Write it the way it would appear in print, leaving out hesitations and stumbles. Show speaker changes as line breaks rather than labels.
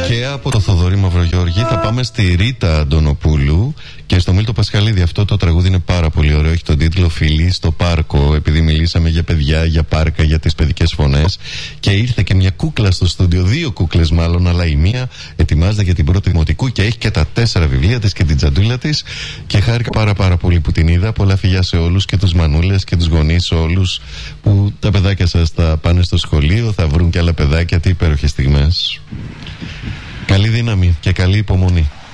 Και από το Θοδωρή Μαυρογιώργη θα πάμε στη Ρίτα Αντωνοπούλου και στο Μίλτο Πασχαλίδη. Αυτό το τραγούδι είναι πάρα πολύ ωραίο. Έχει τον τίτλο Φιλή στο πάρκο. Επειδή μιλήσαμε για παιδιά, για πάρκα, για τις παιδικές φωνές. Και ήρθε και μια κούκλα στο στούντιο. 2 κούκλες μάλλον, αλλά η μία ετοιμάζεται για την πρώτη δημοτικού και έχει και τα 4 βιβλία της και την τζαντούλα της. Και χάρηκα πάρα πολύ που την είδα. Πολλά φιλιά σε όλους και τους μανούλες και τους γονείς όλους που τα παιδάκια σας θα πάνε στο σχολείο, θα βρουν και άλλα παιδάκια. Τι υπέροχες στιγμές. Καλή δύναμη και καλή υπομονή.